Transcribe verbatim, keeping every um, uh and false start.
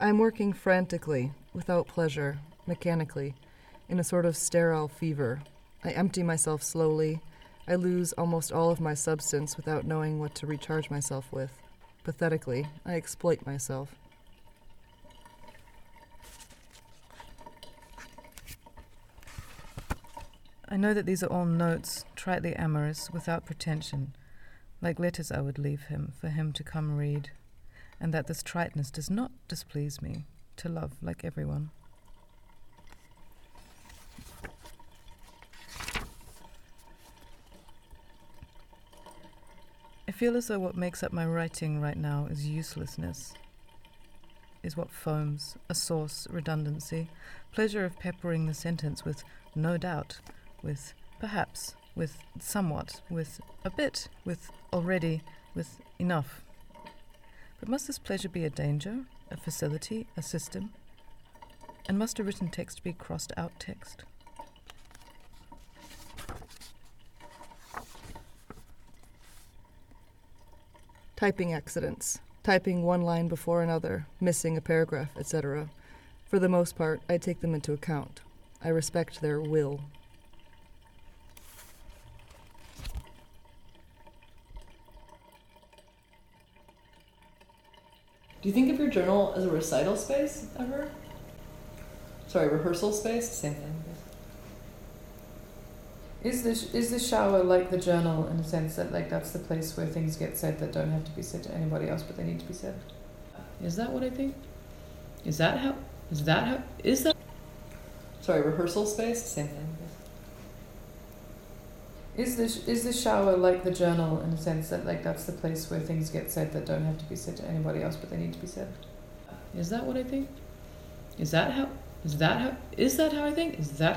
I'm working frantically, without pleasure, mechanically, in a sort of sterile fever. I empty myself slowly. I lose almost all of my substance without knowing what to recharge myself with. Pathetically, I exploit myself. I know that these are all notes, tritely amorous, without pretension, like letters I would leave him, for him to come read, and that this triteness does not displease me, to love like everyone. I feel as though what makes up my writing right now is uselessness, is what foams, a source, redundancy, pleasure of peppering the sentence with no doubt, with perhaps, with somewhat, with a bit, with already, with enough. But must this pleasure be a danger, a facility, a system? And must a written text be crossed out text? Typing accidents, typing one line before another, missing a paragraph, et cetera. For the most part, I take them into account. I respect their will. Do you think of your journal as a recital space, ever? Sorry, rehearsal space? Same thing. Is the, sh- is the shower like the journal in the sense that like that's the place where things get said that don't have to be said to anybody else but they need to be said? Is that what I think? Is that how? Is that how? Is that? Sorry, rehearsal space? Same thing. Is the, sh- is the shower like the journal in the sense that like that's the place where things get said that don't have to be said to anybody else but they need to be said? Is that what I think? Is that how? Is that how? Is that how I think? Is that